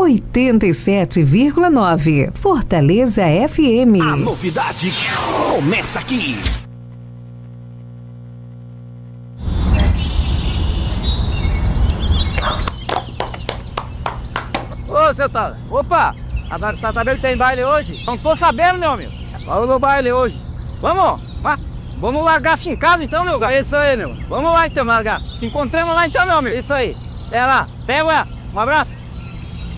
87,9. Fortaleza FM. A novidade começa aqui. Ô, seu tal. Opa! Agora você tá sabendo que tem baile hoje? Não tô sabendo, meu amigo. Vamos no baile hoje. Vamos? Vamos largar assim em casa então, meu garoto? Isso aí, meu. Vamos lá então, largar. Se encontramos lá então, meu amigo. Isso aí. É lá. Até lá. Um abraço.